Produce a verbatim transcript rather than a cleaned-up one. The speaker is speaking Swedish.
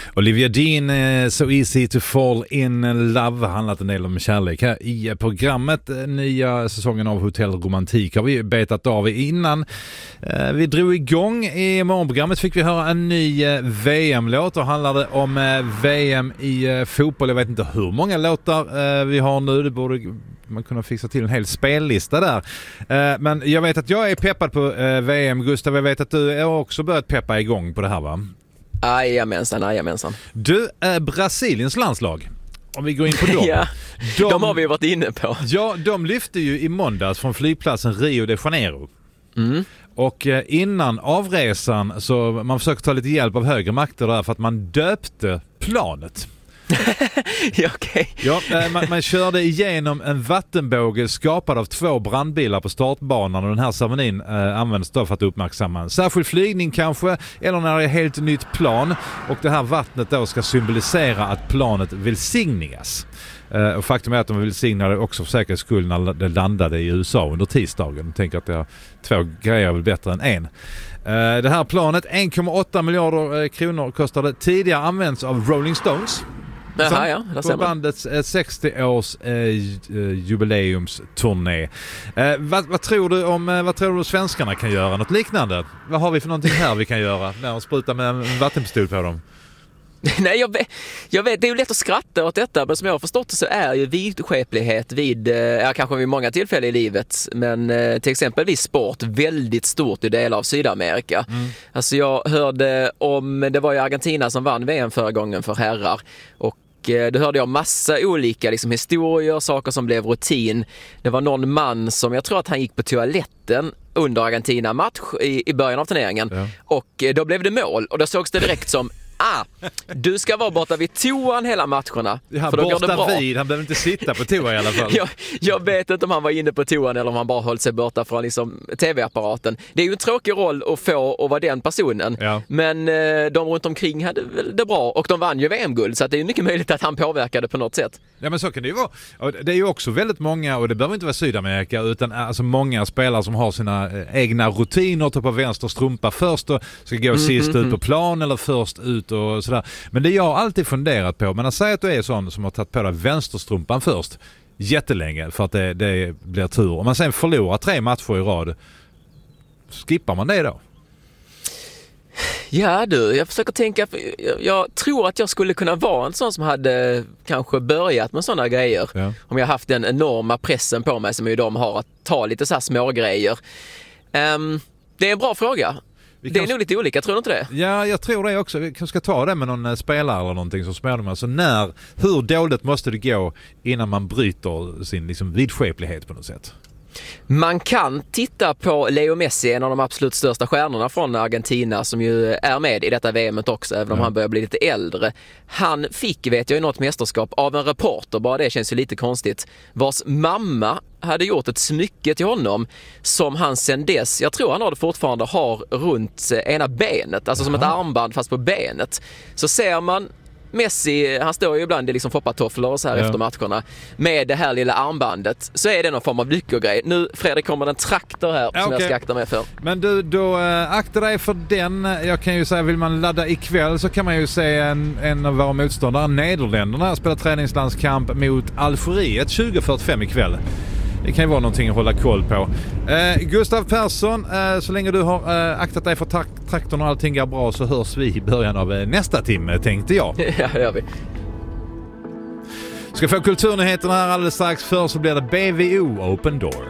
Olivia Dean, So Easy to Fall in Love, handlat en del om kärlek här i programmet. Nya säsongen av Hotell Romantik har vi betat av innan vi drog igång. I morgonprogrammet fick vi höra en ny V M-låt och handlade om V M i fotboll. Jag vet inte hur många låtar vi har nu, det borde man kunna fixa till en hel spellista där. Men jag vet att jag är peppad på V M. Gustav, jag vet att du har också börjat peppa igång på det här, va? Jajamensan, jajamensan. Du, äh, Brasiliens landslag, om vi går in på dem. Ja, de, de har vi varit inne på. Ja, de lyfte ju i måndags från flygplatsen Rio de Janeiro. Mm. Och eh, innan avresan så man försökte ta lite hjälp av högre makter där för att man döpte planet. Ja, okay. Ja, man, man körde igenom en vattenbåge skapad av två brandbilar på startbanan, och den här ceremonin eh, används då för att uppmärksamma en särskild flygning kanske, eller när det är helt nytt plan, och det här vattnet då ska symbolisera att planet välsignas. Eh, och faktum är att de välsignade också för säkerhets skull när det landade i U S A under tisdagen. Jag tänker att det är två grejer väl bättre än en. Uh, det här planet, en komma åtta miljarder uh, kronor kostade, tidigare använts av Rolling Stones. Jaha, ja, det på bandets uh, sextio-års uh, uh, jubileumsturné. Uh, vad, vad tror du om uh, vad tror du svenskarna kan göra? Något liknande? Vad har vi för någonting här vi kan göra när de sprutar med en vattenpistol på dem? Nej, jag vet, jag vet, det är ju lätt att skratta åt detta, men som jag har förstått så är ju vidskeplighet vid, ja, kanske vid många tillfällen i livet, men eh, till exempel vid sport väldigt stort i delar av Sydamerika. Mm. Alltså jag hörde om, det var ju Argentina som vann V M förra gången för herrar, och då hörde jag massa olika liksom, historier, saker som blev rutin. Det var någon man som, jag tror att han gick på toaletten under Argentina-match i, i början av turneringen, ja. Och då blev det mål, och då sågs det direkt som Ah, du ska vara borta vid toan hela matcherna. Ja, för då går det bra. Vid, han behöver inte sitta på toa i alla fall. jag, jag vet inte om han var inne på toan eller om han bara höll sig borta från liksom, tv-apparaten. Det är ju en tråkig roll att få att vara den personen. Ja. Men eh, de runt omkring hade väl det bra, och de vann ju V M-guld, så att det är mycket möjligt att han påverkade på något sätt. Ja, men så kan det ju vara. Och det är ju också väldigt många, och det behöver inte vara Sydamerika, utan alltså många spelare som har sina egna rutiner, ta på vänster strumpa först och ska gå mm, sist mm, ut på plan eller först ut och sådär. Men det jag har alltid funderat på, men att säga att du är sån som har tagit på dig vänsterstrumpan först jättelänge för att det, det blir tur. Om man sen förlorar tre matcher i rad, skippar man det då? Ja du, jag försöker tänka, jag, jag tror att jag skulle kunna vara en sån som hade kanske börjat med sådana grejer. Ja. Om jag haft den enorma pressen på mig som ju de har, att ta lite så här små grejer. Um, det är en bra fråga. Vi det är nog lite olika, tror du inte det? Ja, jag tror det också. Vi kanske ska ta det med någon spelare eller någonting så småningom. Alltså när, hur dåligt måste det gå innan man bryter sin liksom vidskeplighet på något sätt? Man kan titta på Leo Messi, en av de absolut största stjärnorna från Argentina, som ju är med i detta V M också, även om ja. han börjar bli lite äldre. Han fick, vet jag, i något mästerskap av en reporter, bara det känns ju lite konstigt, vars mamma hade gjort ett smycke till honom som han sen dess, jag tror han har det fortfarande, har runt ena benet, alltså ja. som ett armband fast på benet. Så ser man Messi, han står ju ibland i liksom foppatofflor och så här ja. efter matcherna med det här lilla armbandet, så är det någon form av lyckogrej. Nu, Fredrik, kommer en traktor här som okay. jag ska akta mig för. Men du, då äh, akta dig för den. Jag kan ju säga, vill man ladda ikväll så kan man ju se en, en av våra motståndare, Nederländerna, spelar träningslandskamp mot Algeriet tjugo fyrtiofem ikväll. Det kan ju vara någonting att hålla koll på. Eh, Gustav Persson, eh, så länge du har eh, aktat dig för tra- traktorn och allting går bra, så hörs vi i början av eh, nästa timme, tänkte jag. Ja, det gör vi. Ska få kulturnyheterna här alldeles strax. För så blir det B V O Open Door.